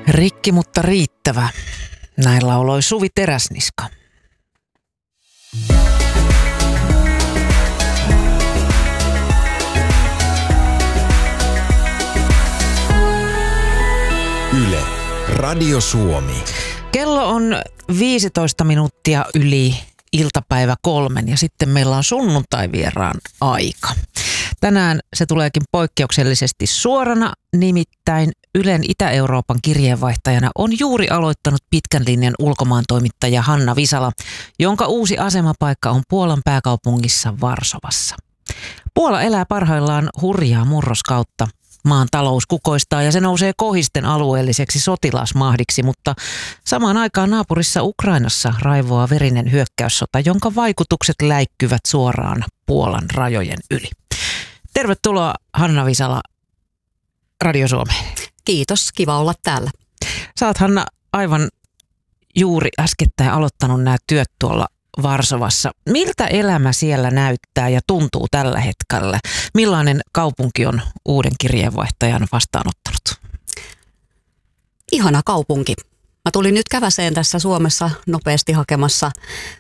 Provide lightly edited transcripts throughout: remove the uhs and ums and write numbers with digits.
Rikki, mutta riittävä. Näin lauloi Suvi Teräsniska. Yle, Radio Suomi. Kello on 15 minuuttia yli iltapäivä 3 ja sitten meillä on sunnuntai-vieraan aika. Tänään se tuleekin poikkeuksellisesti suorana, nimittäin Ylen Itä-Euroopan kirjeenvaihtajana on juuri aloittanut pitkän linjan ulkomaantoimittaja Hanna Visala, jonka uusi asemapaikka on Puolan pääkaupungissa Varsovassa. Puola elää parhaillaan hurjaa murroskautta. Maan talous kukoistaa ja se nousee kohisten alueelliseksi sotilasmahdiksi, mutta samaan aikaan naapurissa Ukrainassa raivoaa verinen hyökkäyssota, jonka vaikutukset läikkyvät suoraan Puolan rajojen yli. Tervetuloa Hanna Visala Radio Suomeen. Kiitos, kiva olla täällä. Sä oot, Hanna, aivan juuri äskettäin aloittanut nämä työt tuolla Varsovassa. Miltä elämä siellä näyttää ja tuntuu tällä hetkellä? Millainen kaupunki on uuden kirjeenvaihtajan vastaanottanut? Ihana kaupunki. Mä tulin nyt käväseen tässä Suomessa nopeasti hakemassa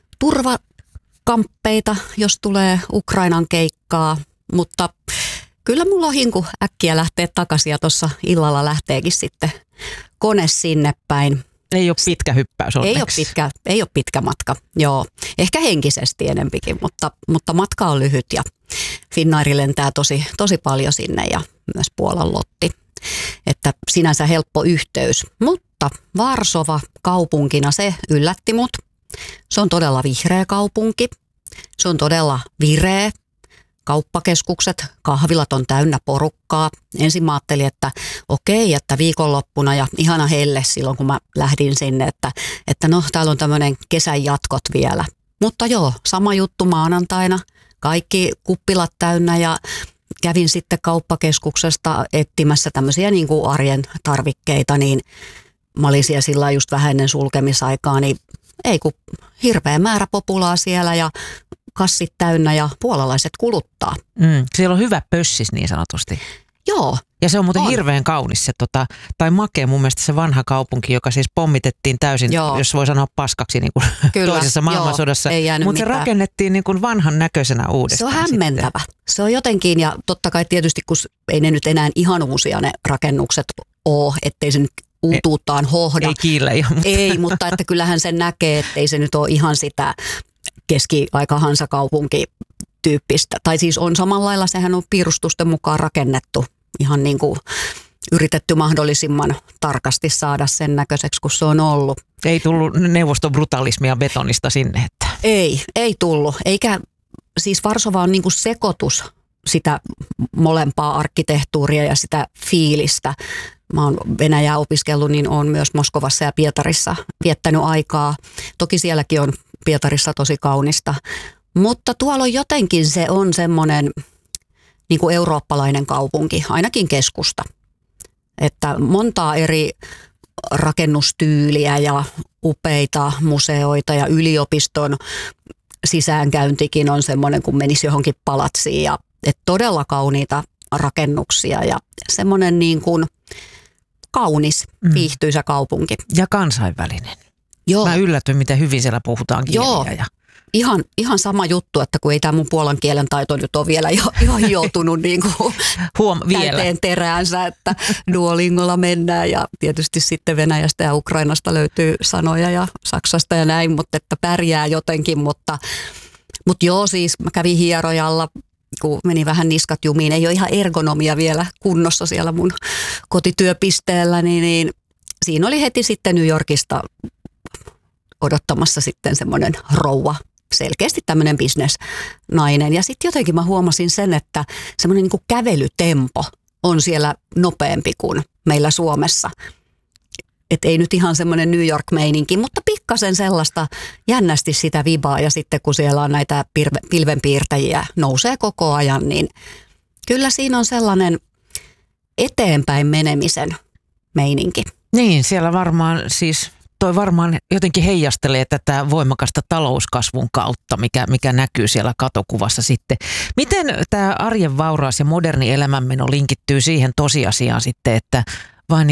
turvakamppeita, jos tulee Ukrainan keikkaa, mutta kyllä mulla on hinku äkkiä lähteä takaisin ja tuossa illalla lähteekin sitten kone sinne päin. Ei ole pitkä hyppäys onneksi. Ei ole pitkä matka, joo. Ehkä henkisesti enempikin, mutta matka on lyhyt ja Finnair lentää tosi paljon sinne ja myös Puolan lotti. Että sinänsä helppo yhteys, mutta Varsova kaupunkina se yllätti mut. Se on todella vihreä kaupunki, se on todella vireä. Kauppakeskukset, kahvilat on täynnä porukkaa. Ensin mä ajattelin, että okei, että viikonloppuna ja ihana helle silloin, kun mä lähdin sinne, että no täällä on tämmöinen kesän jatkot vielä. Mutta joo, sama juttu maanantaina. Kaikki kuppilat täynnä ja kävin sitten kauppakeskuksesta etsimässä tämmöisiä niin kuin arjen tarvikkeita, niin mä olin siellä sillä just vähän ennen sulkemisaikaa, niin ei kun hirveä määrä populaa siellä ja kassit täynnä ja puolalaiset kuluttaa. Siellä on hyvä pössis niin sanotusti. Joo. Ja se on muuten hirveän kaunis se, tai makea mun mielestä se vanha kaupunki, joka siis pommitettiin täysin, jos voi sanoa paskaksi niin kuin toisessa maailmansodassa. Mutta se rakennettiin niin kuin vanhan näköisenä uudestaan. Se on hämmentävä. Se on jotenkin, ja totta kai tietysti, kun ei ne nyt enää ihan uusia ne rakennukset ole, ettei se nyt uutuuttaan hohda. Ei kiillä ihan. Ei, mutta että kyllähän sen näkee, ettei se nyt ole ihan sitä keski-aika hansakaupunki-tyyppistä. Tai siis on samalla lailla, sehän on piirustusten mukaan rakennettu. Ihan niin kuin yritetty mahdollisimman tarkasti saada sen näköiseksi, kun se on ollut. Ei tullut neuvostobrutalismia betonista sinne? Että. Ei tullut. Eikä, siis Varsova on niin kuin sekoitus sitä molempaa arkkitehtuuria ja sitä fiilistä. Mä oon Venäjää opiskellut, niin oon myös Moskovassa ja Pietarissa viettänyt aikaa. Toki sielläkin on Pietarissa tosi kaunista, mutta tuolla on jotenkin se on semmoinen niin kuin eurooppalainen kaupunki, ainakin keskusta. Että montaa eri rakennustyyliä ja upeita museoita ja yliopiston sisäänkäyntikin on semmoinen, kun menisi johonkin palatsiin ja todella kauniita rakennuksia ja semmoinen niin kuin kaunis, viihtyisä kaupunki. Ja kansainvälinen. Joo. Mä yllätyin, miten hyvin siellä puhutaan kieliä. Joo. Ihan sama juttu, että kun ei tämä mun puolan kielen taito nyt ole vielä ihan hioutunut niin kuin täyteen teräänsä, että Duolingolla mennään ja tietysti sitten Venäjästä ja Ukrainasta löytyy sanoja ja Saksasta ja näin, mutta että pärjää jotenkin, mutta joo siis mä kävin hierojalla, kun meni vähän niskat jumiin, ei ole ihan ergonomia vielä kunnossa siellä mun kotityöpisteellä, niin siinä oli heti sitten New Yorkista odottamassa sitten semmoinen rouva, selkeästi tämmöinen bisnesnainen. Ja sitten jotenkin mä huomasin sen, että semmoinen niin kuin kävelytempo on siellä nopeampi kuin meillä Suomessa. Että ei nyt ihan semmoinen New York-meininki, mutta pikkasen sellaista jännästi sitä vibaa. Ja sitten kun siellä on näitä pilvenpiirtäjiä nousee koko ajan, niin kyllä siinä on sellainen eteenpäin menemisen meininki. Niin, siellä varmaan siis toi varmaan jotenkin heijastelee tätä voimakasta talouskasvun kautta, mikä näkyy siellä katokuvassa sitten. Miten tämä arjen vauraus ja moderni elämänmeno linkittyy siihen tosiasiaan sitten, että vain niin kuin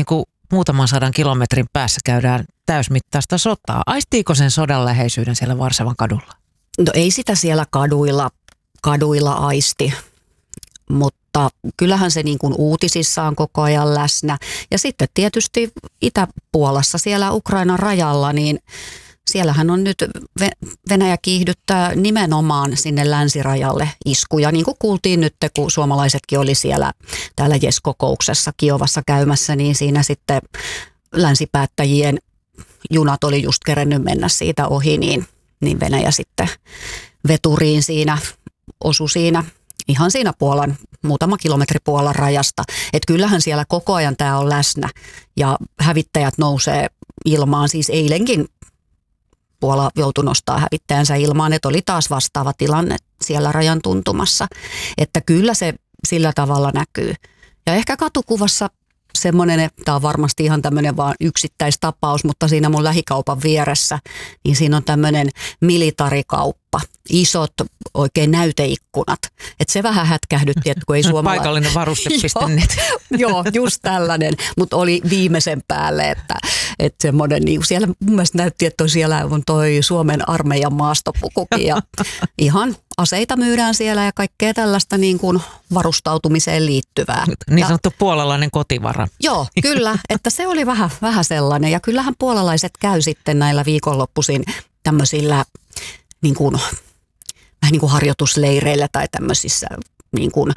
muutaman 100 kilometrin päässä käydään täysmittaista sotaa. Aistiiko sen sodan läheisyyden siellä Varsovan kadulla? No ei sitä siellä kaduilla aisti, mutta kyllähän se niin kuin uutisissa on koko ajan läsnä. Ja sitten tietysti Itä-Puolassa siellä Ukrainan rajalla, niin siellähän on nyt Venäjä kiihdyttää nimenomaan sinne länsirajalle iskuja. Niin kuin kuultiin nyt, kun suomalaisetkin oli siellä täällä JES-kokouksessa Kiovassa käymässä, niin siinä sitten länsipäättäjien junat oli just kerennyt mennä siitä ohi, niin Venäjä sitten veturiin siinä osui siinä ihan siinä muutama kilometri Puolan rajasta. Että kyllähän siellä koko ajan tämä on läsnä ja hävittäjät nousee ilmaan. Siis eilenkin Puola joutui nostaa hävittäjänsä ilmaan, että oli taas vastaava tilanne siellä rajan tuntumassa. Että kyllä se sillä tavalla näkyy. Ja ehkä katukuvassa semmoinen, että tämä on varmasti ihan tämmöinen vaan yksittäistapaus, mutta siinä mun lähikaupan vieressä, niin siinä on tämmöinen militarikauppa. Isot oikein näyteikkunat. Että se vähän hätkähdytti, että kun ei suomalainen... Paikallinen varuste.net. Joo, just tällainen, mutta oli viimeisen päälle, että semmoinen, niin siellä mun mielestä näytti, että siellä on toi Suomen armeijan maastopukukin ja ihan aseita myydään siellä ja kaikkea tällaista niin kuin varustautumiseen liittyvää. Niin sanottu puolalainen kotivara. Joo, kyllä, että se oli vähän sellainen ja kyllähän puolalaiset käy sitten näillä viikonloppuisin tämmöisillä niin kuin, vähän niin kuin harjoitusleireillä tai tämmöisissä niin kuin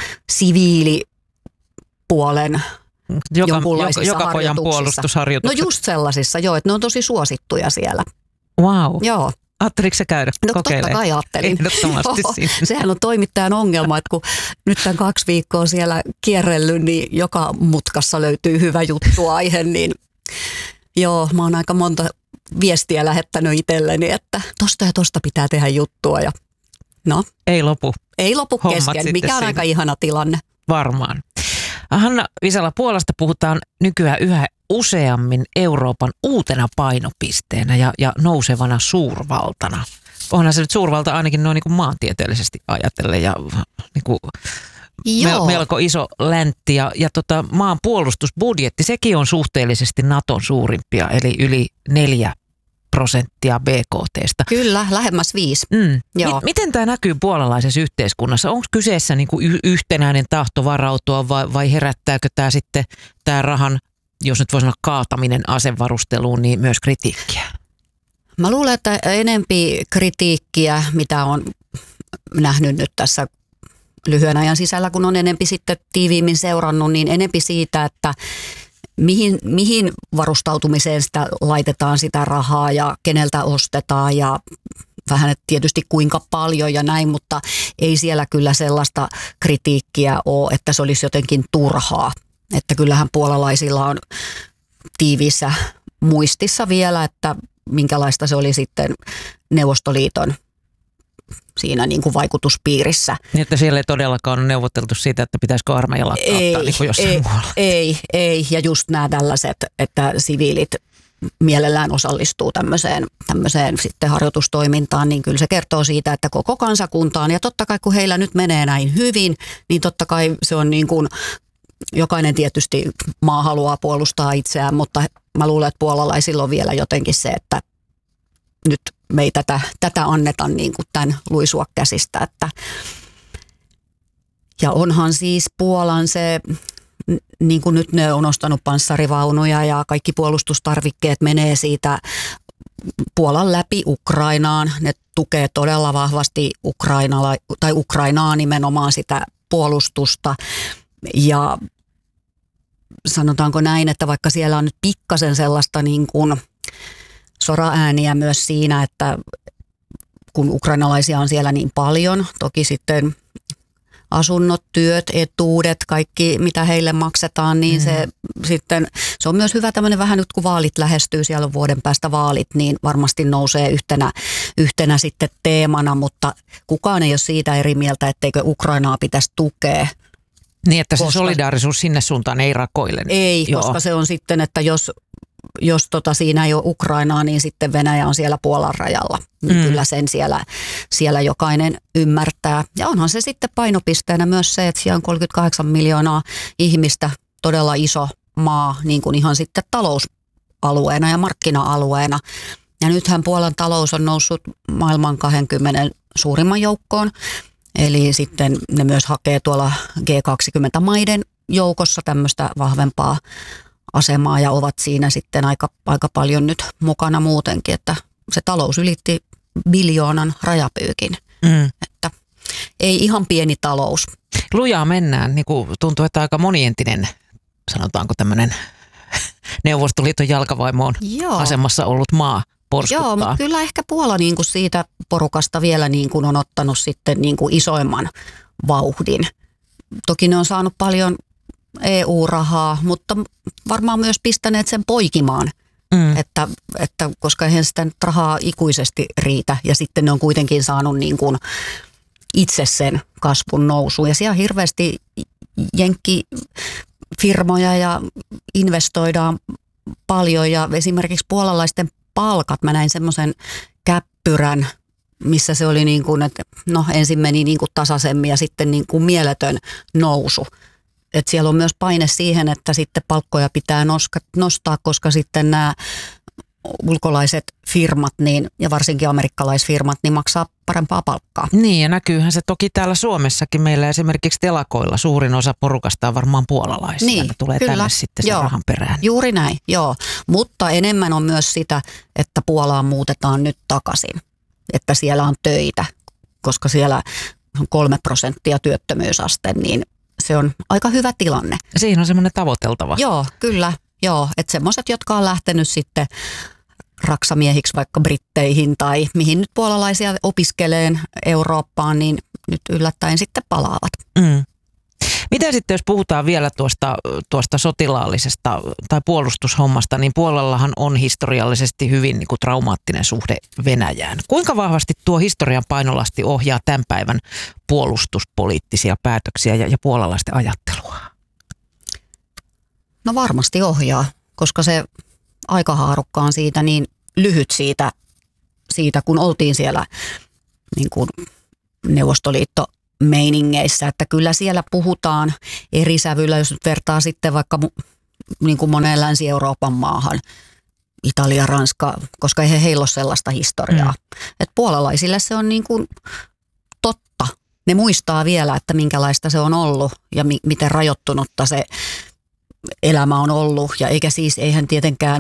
siviilipuolen jonkunlaisissa joka pojan puolustusharjoituksissa. No just sellaisissa, joo, että ne on tosi suosittuja siellä. Wow. Joo. Ajatteliko sä käydä kokeilemaan? Totta kai ajattelin. Ehdottomasti siinä. Sehän on toimittajan ongelma, että kun nyt tämän 2 viikkoa siellä kierrellyt, niin joka mutkassa löytyy hyvä juttu aihe, niin joo, mä oon aika monta viestiä lähettänyt itselleni, että tosta ja tosta pitää tehdä juttua ja no. Ei lopu kesken, mikä on aika ihana tilanne. Varmaan. Hanna Visala, Puolasta puhutaan nykyään yhä useammin Euroopan uutena painopisteenä ja nousevana suurvaltana. Onhan se nyt suurvalta ainakin noin niin kuin maantieteellisesti ajatellen ja niin kuin melko iso läntti ja maan puolustusbudjetti, sekin on suhteellisesti Naton suurimpia, eli yli 4% BKT:stä. Kyllä, lähemmäs 5. Joo. Miten tämä näkyy puolalaisessa yhteiskunnassa? Onko kyseessä niin kuin yhtenäinen tahto varautua vai herättääkö tämä sitten tämä rahan, jos nyt voi sanoa kaataminen asevarusteluun, niin myös kritiikkiä? Mä luulen, että enempi kritiikkiä, mitä on nähnyt nyt tässä lyhyen ajan sisällä, kun on enempi sitten tiiviimmin seurannut, niin enempi siitä, että mihin varustautumiseen sitä laitetaan sitä rahaa ja keneltä ostetaan ja vähän tietysti kuinka paljon ja näin, mutta ei siellä kyllä sellaista kritiikkiä ole, että se olisi jotenkin turhaa. Että kyllähän puolalaisilla on tiiviissä muistissa vielä, että minkälaista se oli sitten Neuvostoliiton siinä niin kuin vaikutuspiirissä. Niin, että siellä ei todellakaan ole neuvoteltu siitä, että pitäisikö armeija lakkauttaa niin kuin jossain muualla. Ei. Ja just nämä tällaiset, että siviilit mielellään osallistuu tämmöiseen sitten harjoitustoimintaan, niin kyllä se kertoo siitä, että koko kansakuntaan, ja totta kai kun heillä nyt menee näin hyvin, niin totta kai se on niin kuin, jokainen tietysti maa haluaa puolustaa itseään, mutta mä luulen, että puolalaisilla on vielä jotenkin se, että nyt me ei tätä anneta niin kuin tämän luisua käsistä. Ja onhan siis Puolan se, niin kuin nyt ne on ostanut panssarivaunuja ja kaikki puolustustarvikkeet menee siitä Puolan läpi Ukrainaan. Ne tukee todella vahvasti Ukrainaa nimenomaan sitä puolustusta. Ja sanotaanko näin, että vaikka siellä on nyt pikkasen sellaista niin kuin soraääniä myös siinä, että kun ukrainalaisia on siellä niin paljon, toki sitten asunnot, työt, etuudet, kaikki mitä heille maksetaan, niin se on myös hyvä tämmöinen vähän nyt kun vaalit lähestyy, siellä on vuoden päästä vaalit, niin varmasti nousee yhtenä sitten teemana, mutta kukaan ei ole siitä eri mieltä, etteikö Ukrainaa pitäisi tukea. Niin, että se solidaarisuus sinne suuntaan ei rakoile. Ei, koska se on sitten, että jos siinä ei ole Ukrainaa, niin sitten Venäjä on siellä Puolan rajalla. Niin kyllä sen siellä jokainen ymmärtää. Ja onhan se sitten painopisteenä myös se, että siellä on 38 miljoonaa ihmistä, todella iso maa niin kuin ihan sitten talousalueena ja markkina-alueena. Ja nythän Puolan talous on noussut maailman 20 suurimman joukkoon. Eli sitten ne myös hakee tuolla G20-maiden joukossa tämmöistä vahvempaa asemaa ja ovat siinä sitten aika paljon nyt mukana muutenkin, että se talous ylitti 1 biljoonan rajapyykin. Että ei ihan pieni talous. Lujaa mennään, niin kuin tuntuu, että aika monientinen, sanotaanko tämmöinen Neuvostoliiton jalkavaimoon asemassa ollut maa porskuttaa. Joo, mutta kyllä ehkä Puola niin kuin siitä porukasta vielä niin kuin on ottanut sitten niin kuin isoimman vauhdin. Toki ne on saanut paljon EU-rahaa, mutta varmaan myös pistäneet sen poikimaan, että koska eihän sitä rahaa ikuisesti riitä ja sitten ne on kuitenkin saanut niin kuin itse sen kasvun nousuun. Ja siellä hirveästi jenkkifirmoja ja investoidaan paljon ja esimerkiksi puolalaisten palkat, mä näin semmoisen käppyrän, missä se oli niin kuin, että ensin meni niin kuin tasaisemmin ja sitten niin kuin mieletön nousu. Että siellä on myös paine siihen, että sitten palkkoja pitää nostaa, koska sitten nämä ulkolaiset firmat niin, ja varsinkin amerikkalaisfirmat niin maksaa parempaa palkkaa. Niin ja näkyyhän se toki täällä Suomessakin. Meillä esimerkiksi telakoilla suurin osa porukasta on varmaan puolalaisia. Niin, ne tulee kyllä, tänne sitten sen rahan perään. Juuri näin, joo. Mutta enemmän on myös sitä, että Puolaan muutetaan nyt takaisin. Että siellä on töitä, koska siellä on 3% työttömyysaste, niin se on aika hyvä tilanne. Siinä on semmoinen tavoiteltava. Joo, kyllä. Joo, että semmoiset, jotka on lähtenyt sitten raksamiehiksi vaikka Britteihin tai mihin nyt puolalaisia opiskeleen Eurooppaan, niin nyt yllättäen sitten palaavat. Miten sitten, jos puhutaan vielä tuosta sotilaallisesta tai puolustushommasta, niin Puolallahan on historiallisesti hyvin niin kuin traumaattinen suhde Venäjään. Kuinka vahvasti tuo historian painolasti ohjaa tämän päivän puolustuspoliittisia päätöksiä ja puolalaisten ajattelua? No varmasti ohjaa, koska se aikahaarukka on siitä niin lyhyt siitä kun oltiin siellä niin kuin Neuvostoliitto-meiningeissä, että kyllä siellä puhutaan eri sävyllä, jos nyt vertaa sitten vaikka niin kuin moneen Länsi-Euroopan maahan, Italia, Ranska, koska ei heillä ole sellaista historiaa. Että puolalaisille se on niin kuin totta. Ne muistaa vielä, että minkälaista se on ollut ja miten rajoittunutta se elämä on ollut, ja eihän tietenkään